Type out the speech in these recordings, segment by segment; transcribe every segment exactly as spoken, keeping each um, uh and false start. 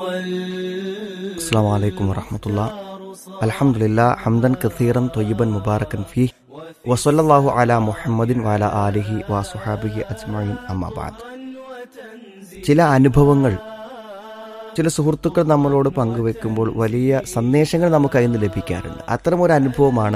അസ്സലാമു അലൈക്കും വറഹ്മത്തുള്ളാഹി. അൽഹംദുലില്ലാഹ് ഹംദൻ കസീറൻ ത്വയ്യിബൻ മുബാറകൻ ഫീഹി വസല്ലല്ലാഹു അലാ മുഹമ്മദിൻ വഅലാ ആലിഹി വസ്വഹാബിഹി അജ്മഈൻ അമ്മാ ബഅദ്. ചില അനുഭവങ്ങൾ ചില സുഹൃത്തുക്കൾ നമ്മളോട് പങ്കുവെക്കുമ്പോൾ വലിയ സന്ദേശങ്ങൾ നമുക്ക് അതിൽ നിന്ന് ലഭിക്കാറുണ്ട്. അത്തരമൊരു അനുഭവമാണ്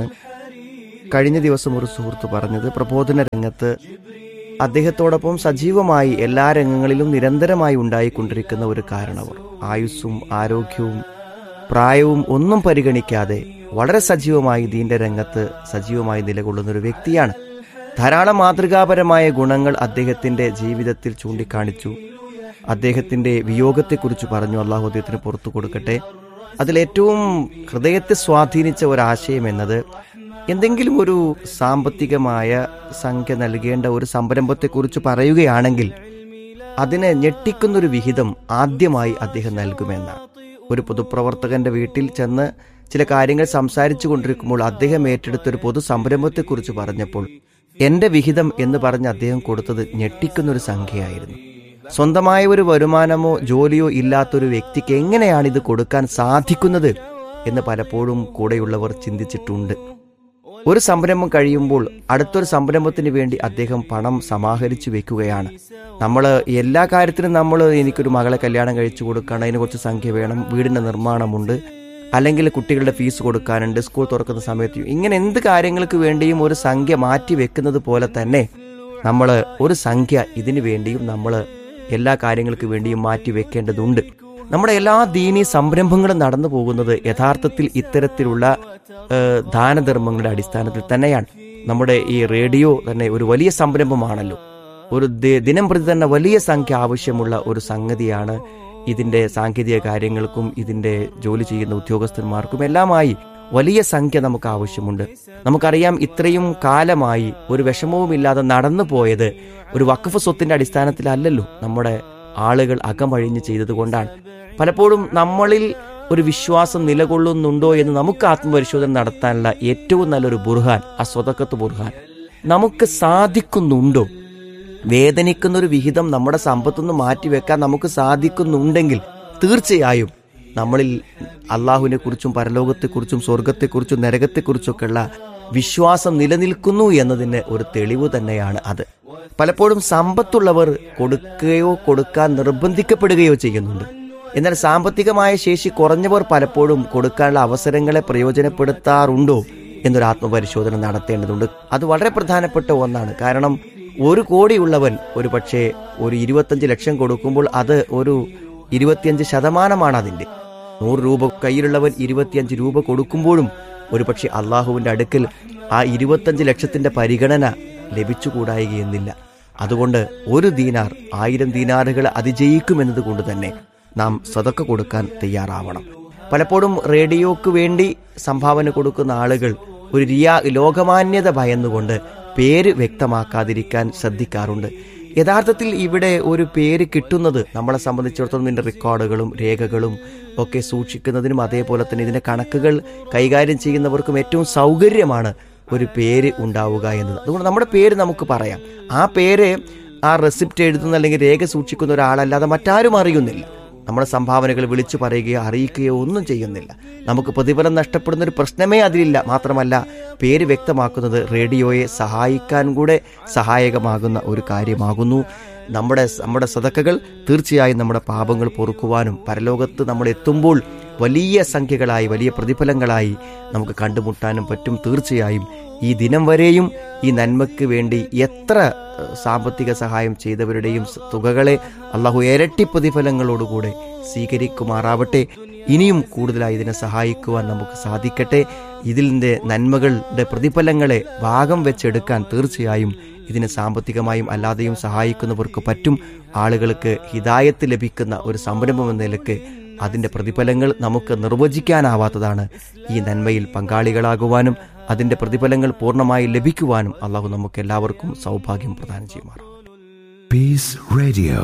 കഴിഞ്ഞ ദിവസം ഒരു സുഹൃത്ത് പറഞ്ഞത്. പ്രബോധന രംഗത്ത് അദ്ദേഹത്തോടൊപ്പം സജീവമായി എല്ലാ രംഗങ്ങളിലും നിരന്തരമായി ഉണ്ടായിക്കൊണ്ടിരിക്കുന്ന ഒരു കാരണവർ, ആയുസ്സും ആരോഗ്യവും പ്രായവും ഒന്നും പരിഗണിക്കാതെ വളരെ സജീവമായി ദീന്റെ രംഗത്ത് സജീവമായി നിലകൊള്ളുന്ന ഒരു വ്യക്തിയാണ്. ധാരാളം മാതൃകാപരമായ ഗുണങ്ങൾ അദ്ദേഹത്തിന്റെ ജീവിതത്തിൽ ചൂണ്ടിക്കാണിച്ചു. അദ്ദേഹത്തിന്റെ വിയോഗത്തെക്കുറിച്ച് പറഞ്ഞു. അള്ളാഹു അദ്ദേഹത്തിന് പുറത്തു കൊടുക്കട്ടെ. അതിലേറ്റവും ഹൃദയത്തെ സ്വാധീനിച്ച ഒരാശയം എന്നത്, എന്തെങ്കിലും ഒരു സാമ്പത്തികമായ സംഖ്യ നൽകേണ്ട ഒരു സംരംഭത്തെക്കുറിച്ച് പറയുകയാണെങ്കിൽ അതിനെ ഞെട്ടിക്കുന്നൊരു വിഹിതം ആദ്യമായി അദ്ദേഹം നൽകുമെന്നാണ്. ഒരു പൊതുപ്രവർത്തകന്റെ വീട്ടിൽ ചെന്ന് ചില കാര്യങ്ങൾ സംസാരിച്ചു കൊണ്ടിരിക്കുമ്പോൾ അദ്ദേഹം ഏറ്റെടുത്തൊരു പൊതു സംരംഭത്തെക്കുറിച്ച് പറഞ്ഞപ്പോൾ എന്റെ വിഹിതം എന്ന് പറഞ്ഞ് അദ്ദേഹം കൊടുത്തത് ഞെട്ടിക്കുന്നൊരു സംഖ്യയായിരുന്നു. സ്വന്തമായ ഒരു വരുമാനമോ ജോലിയോ ഇല്ലാത്തൊരു വ്യക്തിക്ക് എങ്ങനെയാണ് ഇത് കൊടുക്കാൻ സാധിക്കുന്നത് എന്ന് പലപ്പോഴും കൂടെയുള്ളവർ ചിന്തിച്ചിട്ടുണ്ട്. ഒരു സംരംഭം കഴിയുമ്പോൾ അടുത്തൊരു സംരംഭത്തിന് വേണ്ടി അദ്ദേഹം പണം സമാഹരിച്ചു വെക്കുകയാണ്. നമ്മൾ എല്ലാ കാര്യത്തിനും നമ്മൾ എനിക്കൊരു മകളെ കല്യാണം കഴിച്ചു കൊടുക്കണം, അതിന് കുറച്ച് സംഖ്യ വേണം, വീടിൻ്റെ നിർമ്മാണമുണ്ട്, അല്ലെങ്കിൽ കുട്ടികളുടെ ഫീസ് കൊടുക്കാനുണ്ട്, സ്കൂൾ തുറക്കുന്ന സമയത്ത്, ഇങ്ങനെ എന്ത് കാര്യങ്ങൾക്ക് വേണ്ടിയും ഒരു സംഖ്യ മാറ്റി വെക്കുന്നത് പോലെ തന്നെ നമ്മൾ ഒരു സംഖ്യ ഇതിനു വേണ്ടിയും നമ്മൾ എല്ലാ കാര്യങ്ങൾക്ക് വേണ്ടിയും മാറ്റി വെക്കേണ്ടതുണ്ട്. നമ്മുടെ എല്ലാ ദീനീ സംരംഭങ്ങളും നടന്നു പോകുന്നത് യഥാർത്ഥത്തിൽ ഇത്തരത്തിലുള്ള ദാനധർമ്മങ്ങളുടെ അടിസ്ഥാനത്തിൽ തന്നെയാണ്. നമ്മുടെ ഈ റേഡിയോ തന്നെ ഒരു വലിയ സംരംഭമാണല്ലോ. ഒരു ദിനം പ്രതി തന്നെ വലിയ സംഖ്യ ആവശ്യമുള്ള ഒരു സംഗതിയാണ്. ഇതിന്റെ സാങ്കേതിക കാര്യങ്ങൾക്കും ഇതിന്റെ ജോലി ചെയ്യുന്ന ഉദ്യോഗസ്ഥന്മാർക്കും എല്ലാമായി വലിയ സംഖ്യ നമുക്ക് ആവശ്യമുണ്ട്. നമുക്കറിയാം, ഇത്രയും കാലമായി ഒരു വിഷമവുമില്ലാതെ നടന്നു പോയത് ഒരു വഖഫ് സ്വത്തിന്റെ അടിസ്ഥാനത്തിലല്ലല്ലോ, നമ്മുടെ ആളുകൾ അകമഴിഞ്ഞ് ചെയ്തതുകൊണ്ടാണ്. പലപ്പോഴും നമ്മളിൽ ഒരു വിശ്വാസം നിലകൊള്ളുന്നുണ്ടോ എന്ന് നമുക്ക് ആത്മപരിശോധന നടത്താനുള്ള ഏറ്റവും നല്ലൊരു ബുർഹാൻ ആ സ്വതക്കത്ത് ബുർഹാൻ. നമുക്ക് സാധിക്കുന്നുണ്ടോ? വേദനിക്കുന്നൊരു വിഹിതം നമ്മുടെ സമ്പത്തുനിന്ന് മാറ്റിവെക്കാൻ നമുക്ക് സാധിക്കുന്നുണ്ടെങ്കിൽ തീർച്ചയായും നമ്മളിൽ അള്ളാഹുവിനെ കുറിച്ചും പരലോകത്തെക്കുറിച്ചും സ്വർഗത്തെക്കുറിച്ചും നരകത്തെക്കുറിച്ചൊക്കെയുള്ള വിശ്വാസം നിലനിൽക്കുന്നു എന്നതിന് ഒരു തെളിവ് തന്നെയാണ് അത്. പലപ്പോഴും സമ്പത്തുള്ളവർ കൊടുക്കുകയോ കൊടുക്കാൻ നിർബന്ധിക്കപ്പെടുകയോ ചെയ്യുന്നുണ്ട്. എന്നാൽ സാമ്പത്തികമായ ശേഷി കുറഞ്ഞവർ പലപ്പോഴും കൊടുക്കാനുള്ള അവസരങ്ങളെ പ്രയോജനപ്പെടുത്താറുണ്ടോ എന്നൊരു ആത്മപരിശോധന നടത്തേണ്ടതുണ്ട്. അത് വളരെ പ്രധാനപ്പെട്ട ഒന്നാണ്. കാരണം ഒരു കോടിയുള്ളവൻ ഒരു പക്ഷേ ഒരു ഇരുപത്തഞ്ച് ലക്ഷം കൊടുക്കുമ്പോൾ അത് ഒരു ഇരുപത്തിയഞ്ച് ശതമാനമാണ് അതിൻ്റെ. നൂറ് രൂപ കയ്യിലുള്ളവൻ ഇരുപത്തിയഞ്ച് രൂപ കൊടുക്കുമ്പോഴും ഒരു പക്ഷേ അള്ളാഹുവിൻ്റെ അടുക്കൽ ആ ഇരുപത്തഞ്ച് ലക്ഷത്തിന്റെ പരിഗണന ലഭിച്ചുകൂടായികയെന്നില്ല. അതുകൊണ്ട് ഒരു ദീനാർ ആയിരം ദീനാറുകൾ അതിജയിക്കുമെന്നത് കൊണ്ട് തന്നെ നാം സദക്ക കൊടുക്കാൻ തയ്യാറാവണം. പലപ്പോഴും റേഡിയോക്ക് വേണ്ടി സംഭാവന കൊടുക്കുന്ന ആളുകൾ ഒരു റിയാ ലോകമാന്യത ഭയന്നുകൊണ്ട് പേര് വ്യക്തമാക്കാതിരിക്കാൻ ശ്രദ്ധിക്കാറുണ്ട്. യഥാർത്ഥത്തിൽ ഇവിടെ ഒരു പേര് കിട്ടുന്നത് നമ്മളെ സംബന്ധിച്ചിടത്തോളം ഇതിൻ്റെ റെക്കോർഡുകളും രേഖകളും ഒക്കെ സൂക്ഷിക്കുന്നതിനും അതേപോലെ തന്നെ ഇതിൻ്റെ കണക്കുകൾ കൈകാര്യം ചെയ്യുന്നവർക്കും ഏറ്റവും സൗകര്യമാണ് ഒരു പേര് ഉണ്ടാവുക എന്നത്. അതുകൊണ്ട് നമ്മുടെ പേര് നമുക്ക് പറയാം. ആ പേര് ആ റെസിപ്റ്റ് എഴുതുന്ന അല്ലെങ്കിൽ രേഖ സൂക്ഷിക്കുന്ന ഒരാളല്ലാതെ മറ്റാരും അറിയുന്നില്ല. നമ്മുടെ സംഭാവനകൾ വിളിച്ചു പറയുകയോ അറിയിക്കുകയോ ഒന്നും ചെയ്യുന്നില്ല. നമുക്ക് പ്രതിഫലം നഷ്ടപ്പെടുന്ന ഒരു പ്രശ്നമേ അതിലില്ല. മാത്രമല്ല, പേര് വ്യക്തമാക്കുന്നത് റേഡിയോയെ സഹായിക്കാൻ കൂടെ സഹായകമാകുന്ന ഒരു കാര്യമാകുന്നു. നമ്മുടെ നമ്മുടെ സദക്കകൾ തീർച്ചയായും നമ്മുടെ പാപങ്ങൾ പൊറുക്കുവാനും പരലോകത്ത് നമ്മൾ എത്തുമ്പോൾ വലിയ സംഖ്യകളായി വലിയ പ്രതിഫലങ്ങളായി നമുക്ക് കണ്ടുമുട്ടാനും പറ്റും. തീർച്ചയായും ഈ ദിനം വരെയും ഈ നന്മയ്ക്ക് വേണ്ടി എത്ര സാമ്പത്തിക സഹായം ചെയ്തവരുടെയും തുകകളെ അള്ളാഹു ഇരട്ടി പ്രതിഫലങ്ങളോടുകൂടെ സ്വീകരിക്കുമാറാവട്ടെ. ഇനിയും കൂടുതലായി ഇതിനെ സഹായിക്കുവാൻ നമുക്ക് സാധിക്കട്ടെ. ഇതിൻ്റെ നന്മകളുടെ പ്രതിഫലങ്ങളെ ഭാഗം വെച്ചെടുക്കാൻ തീർച്ചയായും ഇതിനെ സാമ്പത്തികമായും അല്ലാതെയും സഹായിക്കുന്നവർക്ക് പറ്റും. ആളുകൾക്ക് ഹിദായത്ത് ലഭിക്കുന്ന ഒരു സംരംഭം എന്ന നിലയ്ക്ക് അതിൻ്റെ പ്രതിഫലങ്ങൾ നമുക്ക് നിർവചിക്കാനാവാത്തതാണ്. ഈ നന്മയിൽ പങ്കാളികളാകുവാനും അതിൻ്റെ പ്രതിഫലങ്ങൾ പൂർണ്ണമായി ലഭിക്കുവാനും അള്ളാഹു നമുക്ക് എല്ലാവർക്കും സൗഭാഗ്യം പ്രദാനം ചെയ്യുമാറാം. Peace Radio.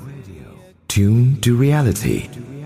Tune to reality.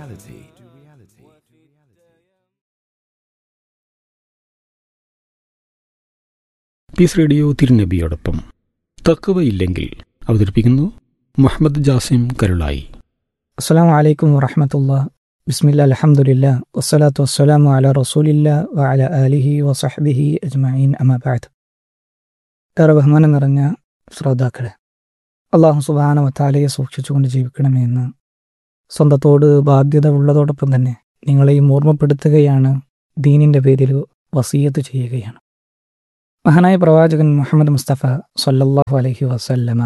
Piece radio തിരുനബിയോടൊപ്പം തഖ്വയില്ലെങ്കിൽ അവതരിപ്പിക്കുന്നു മുഹമ്മദ് ജാസിം കരുളായി. അസ്സലാമു അലൈക്കും വറഹ്മത്തുള്ളാഹി. ബിസ്മില്ലാ അൽഹംദുലില്ലാ വസ്സലാത്തു വസ്സലാമു അലാ റസൂലില്ലാ വഅലാ ആലിഹി വസഹ്ബിഹി അജ്മഈൻ അമ്മാ ബഅദ്. ഏറെ ബഹുമാനം നിറഞ്ഞ ശ്രോതാക്കളെ, അല്ലാഹു സുബ്ഹാനഹു വ തആലയെ സൂക്ഷിച്ചുകൊണ്ട് ജീവിക്കണമെന്ന് സ്വന്തത്തോട് ബാധ്യത ഉള്ളതോടൊപ്പം തന്നെ നിങ്ങളെയും ഓർമ്മപ്പെടുത്തുകയാണ്, ദീനിൻ്റെ പേരിൽ വസിയത്ത് ചെയ്യുകയാണ്. മഹാനായ പ്രവാചകൻ മുഹമ്മദ് മുസ്തഫ സ്വല്ലല്ലാഹു അലൈഹി വസല്ലമ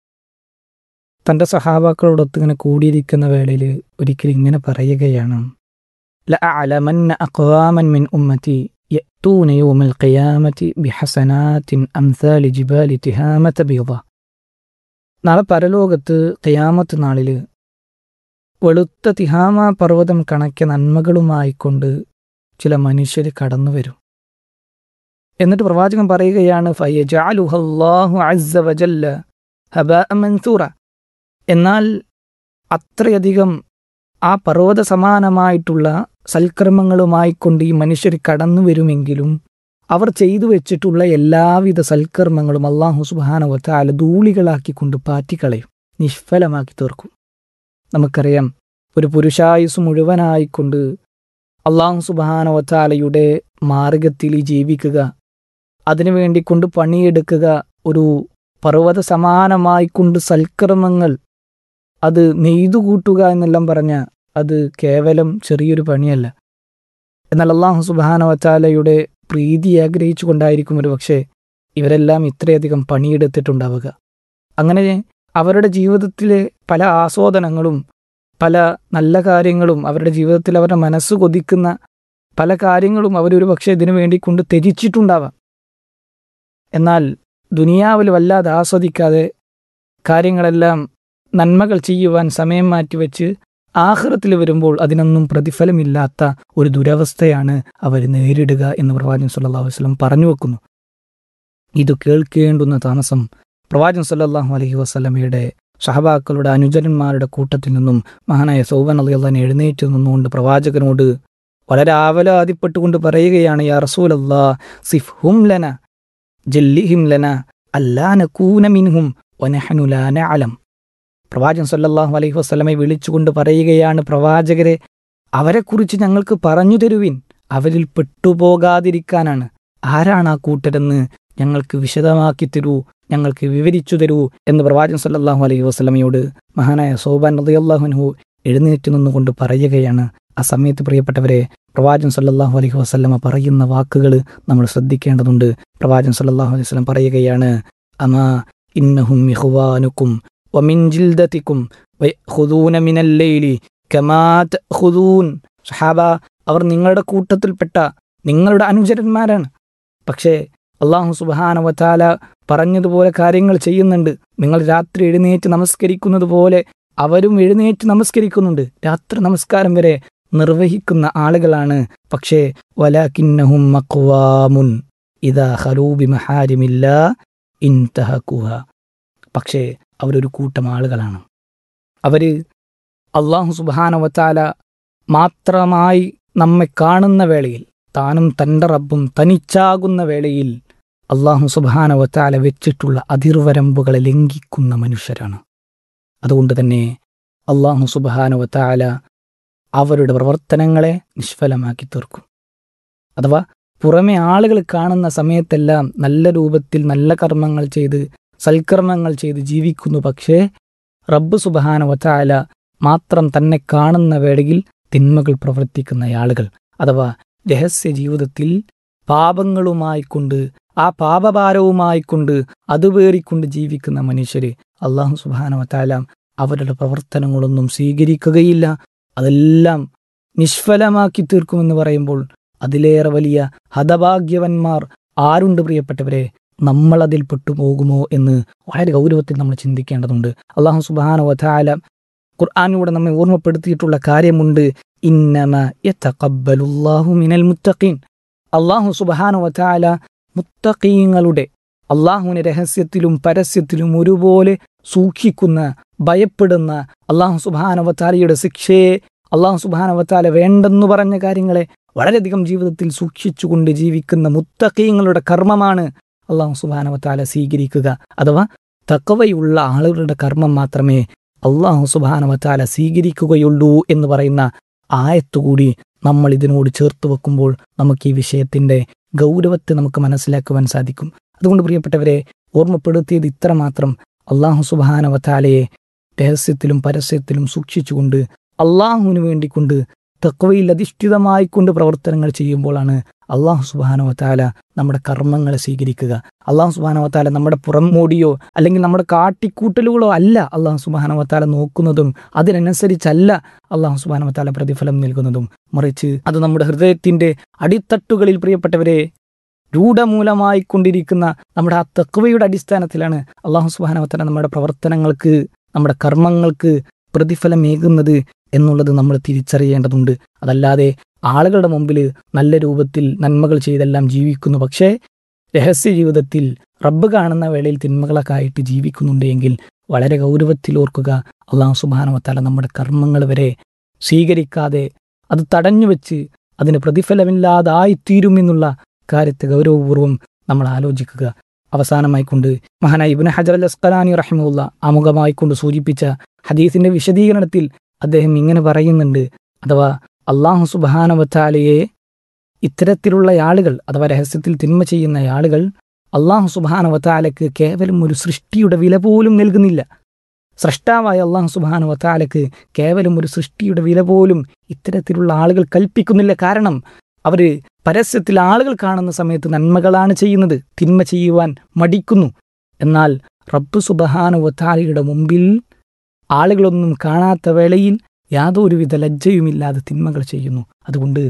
തൻ്റെ സഹാബാക്കളോടൊത്ത് ഇങ്ങനെ കൂടിയിരിക്കുന്ന വേളയിൽ ഒരിക്കലും ഇങ്ങനെ പറയുകയാണ്, ലഅഅലമന്ന അഖ്വാമൻ മിൻ ഉമ്മതി യഅ്തൂന യൗമൽ ഖിയാമത്തി ബിഹസനാത്തിൻ അംസാലി ജിബാലി തിഹാമത ബീദ. നാളെ പരലോകത്ത് ഖിയാമത്ത് നാളിൽ വെളുത്ത തിഹാമ പർവ്വതം കണക്കെ നന്മകളുമായിക്കൊണ്ട് ചില മനുഷ്യർ കടന്നു വരും. എന്നിട്ട് പ്രവാചകൻ പറയുകയാണ്, ഫയജഅലുഹല്ലാഹു അസ്സ വജല്ല ഹബാഅ മൻസൂറ. എന്നാൽ അത്രയധികം ആ പർവ്വത സമാനമായിട്ടുള്ള സൽക്കർമ്മങ്ങളുമായിക്കൊണ്ട് ഈ മനുഷ്യർ കടന്നു വരുമെങ്കിലും അവർ ചെയ്തു വെച്ചിട്ടുള്ള എല്ലാവിധ സൽക്കർമ്മങ്ങളും അല്ലാഹു സുബ്ഹാനഹു വ തആല ധൂളികളാക്കിക്കൊണ്ട് പാറ്റിക്കളയും, നിഷ്ഫലമാക്കി തീർക്കും. നമുക്കറിയാം, ഒരു പുരുഷായുസ് മുഴുവനായിക്കൊണ്ട് അല്ലാഹു സുബ്ഹാനഹു വ തആലയുടെ മാർഗത്തിൽ ജീവിക്കുക, അതിനുവേണ്ടി കൊണ്ട് പണിയെടുക്കുക, ഒരു പർവ്വത സമാനമായിക്കൊണ്ട് സൽക്കർമ്മങ്ങൾ അത് നെയ്തുകൂട്ടുക എന്നെല്ലാം പറഞ്ഞ അത് കേവലം ചെറിയൊരു പണിയല്ല. എന്നാൽ അല്ലാഹു സുബ്ഹാനഹു വ തആലയുടെ പ്രീതി ആഗ്രഹിച്ചു കൊണ്ടായിരിക്കും ഒരു പക്ഷേ ഇവരെല്ലാം ഇത്രയധികം പണിയെടുത്തിട്ടുണ്ടാവുക. അങ്ങനെ അവരുടെ ജീവിതത്തിലെ പല ആസ്വാദനങ്ങളും പല നല്ല കാര്യങ്ങളും അവരുടെ ജീവിതത്തിൽ അവരുടെ മനസ്സ് കൊതിക്കുന്ന പല കാര്യങ്ങളും അവരൊരു പക്ഷേ ഇതിനു വേണ്ടി കൊണ്ട് ത്യജിച്ചിട്ടുണ്ടാവാം. എന്നാൽ ദുനിയാവിൽ വല്ലാതെ ആസ്വദിക്കാതെ കാര്യങ്ങളെല്ലാം നന്മകൾ ചെയ്യുവാൻ സമയം മാറ്റിവെച്ച് ആഖിറത്തിൽ വരുമ്പോൾ അതിനൊന്നും പ്രതിഫലമില്ലാത്ത ഒരു ദുരവസ്ഥയാണ് അവർ നേരിടുക എന്ന് പ്രവാചകൻ സല്ലല്ലാഹു അലൈഹി വസല്ലം പറഞ്ഞു വെക്കുന്നു. ഇത് കേൾക്കേണ്ടുന്ന താമസം പ്രവാചകൻ സല്ലല്ലാഹു അലൈഹി വസല്ലമയുടെ സഹബാക്കളുടെ അനുചരന്മാരുടെ കൂട്ടത്തിൽ നിന്നും മഹാനായ സൗബൻ റളിയല്ലാഹു അൻഹു എഴുന്നേറ്റ് നിന്നുകൊണ്ട് പ്രവാചകനോട് വളരെ ആവലാതിപ്പെട്ടുകൊണ്ട് പറയുകയാണ്, യാ റസൂലല്ലാഹ് സിഫ്ഹും ലന ജല്ലിഹിം ലന അല്ലാ നകൂന മിൻഹും വനഹ്നു ലാ നഅലം. പ്രവാചകൻ സല്ലല്ലാഹു അലൈഹി വസല്ലമയെ വിളിച്ചുകൊണ്ട് പറയുകയാണ്, പ്രവാചകരെ അവരെക്കുറിച്ച് ഞങ്ങൾക്ക് പറഞ്ഞു തരുവിൻ, അവരിൽ പെട്ടുപോകാതിരിക്കാനാണ്. ആരാണ് ആ കൂട്ടരെന്ന് ഞങ്ങൾക്ക് വിശദമാക്കി തരൂ, ഞങ്ങൾക്ക് വിവരിച്ചു തരൂ എന്ന് പ്രവാചകൻ സല്ലല്ലാഹു അലൈഹി വസല്ലമയോട് മഹാനായ സൗബാൻ റളിയല്ലാഹു അൻഹു എഴുന്നേറ്റ് നിന്നുകൊണ്ട് പറയുകയാണ്. ആ സമയത്ത് പ്രിയപ്പെട്ടവരെ, പ്രവാചകൻ സല്ലല്ലാഹു അലൈഹി വസല്ലമ പറയുന്ന വാക്കുകൾ നമ്മൾ ശ്രദ്ധിക്കേണ്ടതുണ്ട്. പ്രവാചകൻ സല്ലല്ലാഹു അലൈഹി വസല്ലം പറയുകയാണ്, അമാ ഇന്നഹും ഇഖ്വാനുക്കും വമിൻ ജിൽദതിക്കും വയഖുദൂന മിനൽ ലൈലി കമാ തഖുദൂൻ. സഹാബ, അവർ നിങ്ങളുടെ കൂട്ടത്തിൽപ്പെട്ട നിങ്ങളുടെ അനുചരന്മാരാണ്. പക്ഷേ അല്ലാഹു സുബ്ഹാനഹു വ തആല പറഞ്ഞതുപോലെ കാര്യങ്ങൾ ചെയ്യുന്നുണ്ട്. നിങ്ങൾ രാത്രി എഴുന്നേറ്റ് നമസ്കരിക്കുന്നത് പോലെ അവരും എഴുന്നേറ്റ് നമസ്കരിക്കുന്നുണ്ട്. രാത്രി നമസ്കാരം വരെ നിർവഹിക്കുന്ന ആളുകളാണ്. പക്ഷേ വലാകിന്നഹും അഖ്വാമുൻ ഇദാ ഖലൂ ബിമഹാരിമില്ലാ ഇൻതഹകുഹ. പക്ഷേ അവരൊരു കൂട്ടം ആളുകളാണ്. അവർ അല്ലാഹു സുബ്ഹാനഹു വ തആല മാത്രമായി നമ്മെ കാണുന്ന വേളയിൽ, താനും തൻ്റെ റബ്ബും തനിച്ചാകുന്ന വേളയിൽ അല്ലാഹു സുബ്ഹാനഹു വ തആല വെച്ചിട്ടുള്ള അതിർവരമ്പുകളെ ലംഘിക്കുന്ന മനുഷ്യരാണ്. അതുകൊണ്ട് തന്നെ അല്ലാഹു സുബ്ഹാനഹു വ തആല അവരുടെ പ്രവർത്തനങ്ങളെ നിഷ്ഫലമാക്കി തീർക്കും. അഥവാ പുറമെ ആളുകൾ കാണുന്ന സമയത്തെല്ലാം നല്ല രൂപത്തിൽ നല്ല കർമ്മങ്ങൾ ചെയ്ത് സൽക്കർമ്മങ്ങൾ ചെയ്ത് ജീവിക്കുന്നു. പക്ഷേ റബ്ബ് സുബ്ഹാനഹു വ തആല മാത്രം തന്നെ കാണുന്ന വേളയിൽ തിന്മകൾ പ്രവർത്തിക്കുന്ന ആളുകൾ, അഥവാ രഹസ്യ ജീവിതത്തിൽ പാപങ്ങളുമായിക്കൊണ്ട് ആ പാപഭാരവുമായിക്കൊണ്ട് അതുപേറിക്കൊണ്ട് ജീവിക്കുന്ന മനുഷ്യർ അല്ലാഹു സുബ്ഹാനഹു വ തആല അവരുടെ പ്രവർത്തനങ്ങളൊന്നും സ്വീകരിക്കുകയില്ല, അതെല്ലാം നിഷ്ഫലമാക്കി തീർക്കുമെന്ന് പറയുമ്പോൾ അതിലേറെ വലിയ ഹതഭാഗ്യവന്മാർ ആരുണ്ട് പ്രിയപ്പെട്ടവരെ? നമ്മളതിൽ പെട്ടുപോകുമോ എന്ന് വളരെ ഗൗരവത്തിൽ നമ്മൾ ചിന്തിക്കേണ്ടതുണ്ട്. അല്ലാഹു സുബ്ഹാനഹു വ തആല ഖുർആനിലൂടെ നമ്മെ ഓർമ്മപ്പെടുത്തിയിട്ടുള്ള കാര്യമുണ്ട്, ഇന്നമാ യതഖബ്ബലുല്ലാഹു മിനൽ മുത്തഖീൻ. അല്ലാഹു സുബ്ഹാനഹു വ തആല മുത്തഖീങ്ങളുടെ, അല്ലാഹുവിനെ രഹസ്യത്തിലും പരസ്യത്തിലും ഒരുപോലെ സൂക്ഷിക്കുന്ന, ഭയപ്പെടുന്ന, അല്ലാഹു സുബ്ഹാനഹു വ തആലയുടെ ശിക്ഷയെ, അല്ലാഹു സുബ്ഹാനഹു വ തആല വേണ്ടെന്നു പറഞ്ഞ കാര്യങ്ങളെ വളരെയധികം ജീവിതത്തിൽ സൂക്ഷിച്ചുകൊണ്ട് ജീവിക്കുന്ന മുത്തഖീങ്ങളുടെ കർമ്മമാണ് അല്ലാഹു സുബ്ഹാനഹു വ തആല സ്വീകരിക്കുക. അഥവാ തഖ്വയുള്ള ആളുകളുടെ കർമ്മം മാത്രമേ അല്ലാഹു സുബ്ഹാനഹു വ തആല സ്വീകരിക്കുകയുള്ളൂ എന്ന് പറയുന്ന ആയത്തുകൂടി നമ്മൾ ഇതിനോട് ചേർത്ത് വെക്കുമ്പോൾ നമുക്ക് ഈ വിഷയത്തിൻ്റെ ഗൗരവത്തെ നമുക്ക് മനസ്സിലാക്കുവാൻ സാധിക്കും. അതുകൊണ്ട് പ്രിയപ്പെട്ടവരെ, ഓർമ്മപ്പെടുത്തിയത് ഇത്രമാത്രം: അള്ളാഹു സുബ്ഹാനഹു വ തആലയെ രഹസ്യത്തിലും പരസ്യത്തിലും സൂക്ഷിച്ചുകൊണ്ട് അള്ളാഹുവിന് വേണ്ടിക്കൊണ്ട് തഖ്വയിൽ അധിഷ്ഠിതമായിക്കൊണ്ട് പ്രവർത്തനങ്ങൾ ചെയ്യുമ്പോഴാണ് അള്ളാഹു സുബ്ഹാനഹു വ തആല നമ്മുടെ കർമ്മങ്ങളെ സ്വീകരിക്കുക. അള്ളാഹു സുബ്ഹാനഹു വ തആല നമ്മുടെ പുറംമോടിയോ അല്ലെങ്കിൽ നമ്മുടെ കാട്ടിക്കൂട്ടലുകളോ അല്ല അള്ളാഹു സുബ്ഹാനഹു വ തആല നോക്കുന്നതും അതിനനുസരിച്ചല്ല അള്ളാഹു സുബ്ഹാനഹു വ തആല പ്രതിഫലം നൽകുന്നതും. മറിച്ച് അത് നമ്മുടെ ഹൃദയത്തിൻ്റെ അടിത്തട്ടുകളിൽ പ്രിയപ്പെട്ടവരെ രൂഢമൂലമായി കൊണ്ടിരിക്കുന്ന നമ്മുടെ ആ തഖ്വയുടെ അടിസ്ഥാനത്തിലാണ് അള്ളാഹു സുബ്ഹാനഹു വ തആല നമ്മുടെ പ്രവർത്തനങ്ങൾക്ക്, നമ്മുടെ കർമ്മങ്ങൾക്ക് പ്രതിഫലമേകുന്നത് എന്നുള്ളത് നമ്മൾ തിരിച്ചറിയേണ്ടതുണ്ട്. അതല്ലാതെ ആളുകളുടെ മുമ്പിൽ നല്ല രൂപത്തിൽ നന്മകൾ ചെയ്തെല്ലാം ജീവിക്കുന്നു, പക്ഷേ രഹസ്യ ജീവിതത്തിൽ റബ്ബ് കാണുന്ന വേളയിൽ തിന്മകളൊക്കെ ആയിട്ട് ജീവിക്കുന്നുണ്ട് എങ്കിൽ വളരെ ഗൗരവത്തിൽ ഓർക്കുക, അള്ളാഹു സുബ്ഹാനഹു വ തആല നമ്മുടെ കർമ്മങ്ങൾ വരെ സ്വീകരിക്കാതെ അത് തടഞ്ഞു വെച്ച് അതിന് പ്രതിഫലമില്ലാതായിത്തീരുമെന്നുള്ള കാര്യത്തെ ഗൗരവപൂർവ്വം നമ്മൾ ആലോചിക്കുക. അവസാനമായിക്കൊണ്ട് മഹാനായ ഇബ്നു ഹജർ അൽ അസ്ഖലാനി റഹിമഹുല്ലാ ആമുഖമായിക്കൊണ്ട് സൂചിപ്പിച്ച ഹദീസിന്റെ വിശദീകരണത്തിൽ അദ്ദേഹം ഇങ്ങനെ പറയുന്നുണ്ട്: അഥവാ അള്ളാഹു സുബ്ഹാനഹു വ തആലയെ ഇത്തരത്തിലുള്ള ആളുകൾ, അഥവാ രഹസ്യത്തിൽ തിന്മ ചെയ്യുന്ന ആളുകൾ അള്ളാഹു സുബ്ഹാനഹു വ തആലയ്ക്ക് കേവലം ഒരു സൃഷ്ടിയുടെ വില പോലും നൽകുന്നില്ല. സ്രഷ്ടാവായ അള്ളാഹു സുബ്ഹാനഹു വ തആലയ്ക്ക് കേവലം ഒരു സൃഷ്ടിയുടെ വില പോലും ഇത്തരത്തിലുള്ള ആളുകൾ കൽപ്പിക്കുന്നില്ല. കാരണം അവർ പരസ്യത്തിൽ ആളുകൾ കാണുന്ന സമയത്ത് നന്മകളാണ് ചെയ്യുന്നത്, തിന്മ ചെയ്യുവാൻ മടിക്കുന്നു. എന്നാൽ റബ്ബ് സുബ്ഹാനഹു വ തആലയുടെ മുമ്പിൽ ആളുകളൊന്നും കാണാത്ത വേളയിൽ യാതൊരുവിധ ലജ്ജയുമില്ലാതെ തിന്മകൾ ചെയ്യുന്നു. അതുകൊണ്ട്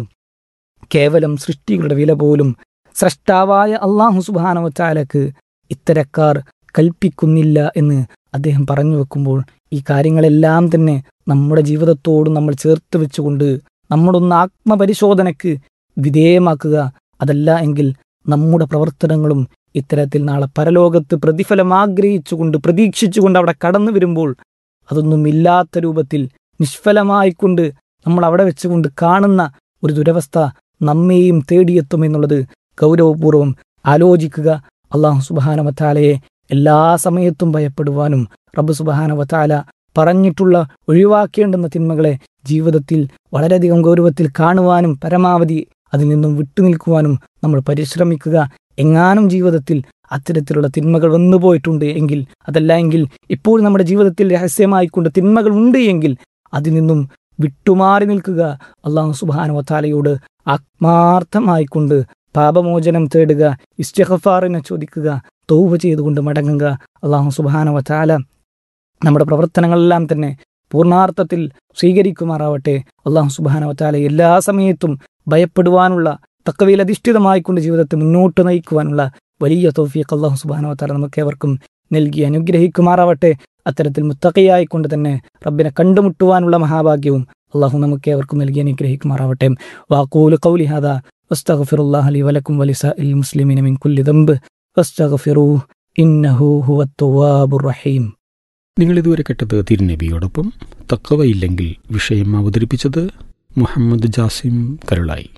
കേവലം സൃഷ്ടികളുടെ വില പോലും സ്രഷ്ടാവായ അള്ളാഹു സുബ്ഹാനഹു വ തആലയ്ക്ക് ഇത്തരക്കാർ കൽപ്പിക്കുന്നില്ല എന്ന് അദ്ദേഹം പറഞ്ഞു വെക്കുമ്പോൾ ഈ കാര്യങ്ങളെല്ലാം തന്നെ നമ്മുടെ ജീവിതത്തോട് നമ്മൾ ചേർത്ത് വെച്ചുകൊണ്ട് നമ്മളൊന്ന് ആത്മപരിശോധനയ്ക്ക് വിധേയമാക്കുക. അതല്ല എങ്കിൽ നമ്മുടെ പ്രവർത്തനങ്ങളും ഇത്തരത്തിൽ നാളെ പരലോകത്ത് പ്രതിഫലം ആഗ്രഹിച്ചുകൊണ്ട് പ്രതീക്ഷിച്ചുകൊണ്ട് അവിടെ കടന്നു വരുമ്പോൾ അതൊന്നും ഇല്ലാത്ത രൂപത്തിൽ നിഷ്ഫലമായിക്കൊണ്ട് നമ്മൾ അവിടെ വെച്ചുകൊണ്ട് കാണുന്ന ഒരു ദുരവസ്ഥ നമ്മെയും തേടിയെത്തുമെന്നുള്ളത് ഗൗരവപൂർവ്വം ആലോചിക്കുക. അള്ളാഹു സുബ്ഹാനഹു വ തആലയെ എല്ലാ സമയത്തും ഭയപ്പെടുവാനും റബ്ബ് സുബ്ഹാനഹു വ തആല പറഞ്ഞിട്ടുള്ള ഒഴിവാക്കേണ്ടുന്ന തിന്മകളെ ജീവിതത്തിൽ വളരെയധികം ഗൗരവത്തിൽ കാണുവാനും പരമാവധി അതിൽ നിന്നും വിട്ടുനിൽക്കുവാനും നമ്മൾ പരിശ്രമിക്കുക. എങ്ങാനും ജീവിതത്തിൽ അത്തരത്തിലുള്ള തിന്മകൾ വന്നുപോയിട്ടുണ്ട് എങ്കിൽ, അതല്ല എങ്കിൽ ഇപ്പോൾ നമ്മുടെ ജീവിതത്തിൽ രഹസ്യമായിക്കൊണ്ട് തിന്മകൾ ഉണ്ട് എങ്കിൽ അതിൽ നിന്നും വിട്ടുമാറി നിൽക്കുക. അള്ളാഹു സുബ്ഹാനഹു വ തആലയോട് ആത്മാർത്ഥമായിക്കൊണ്ട് പാപമോചനം തേടുക, ഇസ്തിഗ്ഫാറിനെ ചോദിക്കുക, തൗബ ചെയ്തുകൊണ്ട് മടങ്ങുക. അള്ളാഹു സുബ്ഹാനഹു വ തആല നമ്മുടെ പ്രവർത്തനങ്ങളെല്ലാം തന്നെ പൂർണ്ണാർത്ഥത്തിൽ സ്വീകരിക്കുമാറാവട്ടെ. അള്ളാഹു സുബ്ഹാനഹു വ തആല എല്ലാ സമയത്തും ഭയപ്പെടുവാനുള്ള, തഖ്വയിൽ അധിഷ്ഠിതമായിക്കൊണ്ട് ജീവിതത്തെ മുന്നോട്ട് നയിക്കുവാനുള്ള വലിയ തൗഫീഖ് അള്ളാഹു സുബ്ഹാനഹു വ തആല നമുക്കേവർക്കും നൽകി അനുഗ്രഹിക്കുമാറാവട്ടെ. അത്തരത്തിൽ മുത്തഖിയായിക്കൊണ്ട് തന്നെ റബ്ബിനെ കണ്ടുമുട്ടുവാനുള്ള മഹാഭാഗ്യവും അള്ളാഹു നമുക്കേവർക്കും നൽകി അനുഗ്രഹിക്കുമാറാവട്ടെ. വഖൂലു ഖൗലി ഹാദാ വസ്തഗ്ഫിറുല്ലാഹ ലി വലക്കും വലിസാഇൽ മുസ്ലിമീന മിൻ കുല്ലി ദംബ് വസ്തഗ്ഫിറൂഹു ഇന്നഹു ഹുവത് തവ്വാബുർ റഹീം. നിങ്ങൾ ഇതുവരെ കേട്ടത് തിരുനബിയോടൊപ്പം തഖ്വയില്ലെങ്കിൽ വിഷയം അവതരിപ്പിച്ചത് മുഹമ്മദ് ജാസിം കരുളായി.